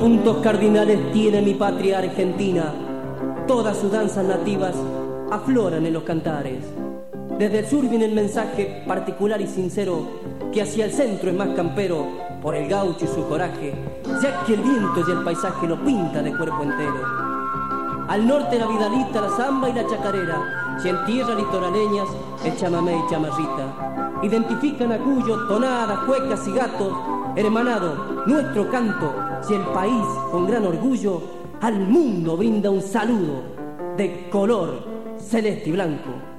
puntos cardinales tiene mi patria argentina. Todas sus danzas nativas afloran en los cantares. Desde el sur viene el mensaje particular y sincero, que hacia el centro es más campero, por el gaucho y su coraje, ya que el viento y el paisaje lo pinta de cuerpo entero. Al norte la vidalita, la zamba y la chacarera, y en tierras litoraleñas el chamamé y chamarrita. Identifican a Cuyo, tonadas, cuecas y gatos, hermanado, nuestro canto, y el país con gran orgullo al mundo brinda un saludo de color celeste y blanco.